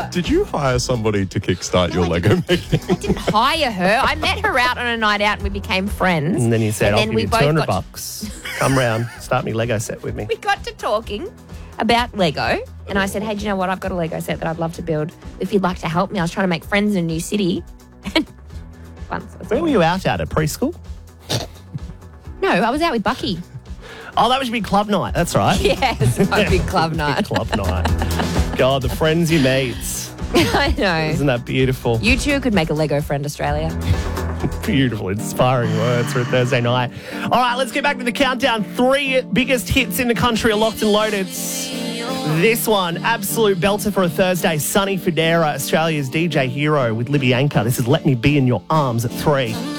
Did you hire somebody to kickstart your Lego making? I didn't hire her. I met her out on a night out and we became friends. And then you said, And I'll then give we you both $200. got- Come round, start me Lego set with me. We got to talking about Lego and I said, hey, do you know what? I've got a Lego set that I'd love to build. If you'd like to help me, I was trying to make friends in a new city. Where were you out at preschool? No, I was out with Bucky. Oh, that was your big club night. That's right. Yes, my big club night. Club night. God, the friends you meet. I know. Isn't that beautiful? You too could make a Lego friend, Australia. Beautiful, inspiring words for a Thursday night. All right, let's get back to the countdown. 3 biggest hits in the country are locked and loaded. This one, absolute belter for a Thursday. Sonny Fodera, Australia's DJ hero with Libby Anchor. This is Let Me Be in Your Arms at 3.